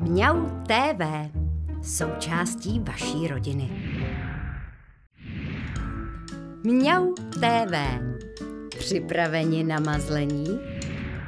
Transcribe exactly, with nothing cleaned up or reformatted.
Mňau té vé, součástí vaší rodiny. Mňau té vé, připraveni na mazlení?